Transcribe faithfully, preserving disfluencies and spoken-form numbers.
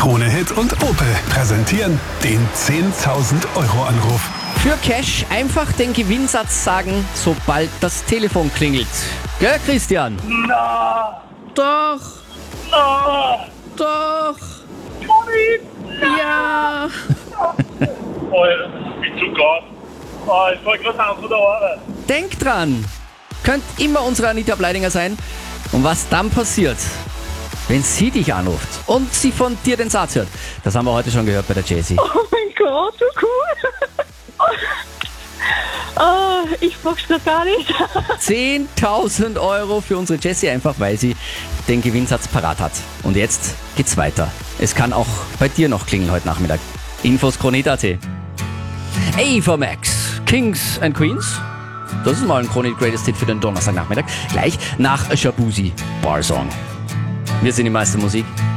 Krone Hit und Opel präsentieren den zehntausend Euro Anruf. Für Cash einfach den Gewinnsatz sagen, sobald das Telefon klingelt. Gell, Christian? Na, Doch, na, doch, Conny, ja. oh, ich bin zu Gott. Oh, ich war gerade heim von der Arbeit. Denk dran, könnte immer unsere Anita Bleidinger sein. Und was dann passiert, wenn sie dich anruft und sie von dir den Satz hört, das haben wir heute schon gehört bei der Jessie. Oh mein Gott, so cool. Oh, ich bock's das gar nicht. zehntausend Euro für unsere Jessie, einfach weil sie den Gewinnsatz parat hat. Und jetzt geht's weiter. Es kann auch bei dir noch klingeln heute Nachmittag. Infos Krone Hit Punkt at. Ava Max, Kings and Queens. Das ist mal ein Krone Hit Greatest Hit für den Donnerstagnachmittag. Gleich nach Shabuzi, Bar Song. Wir sind die Meister Musik.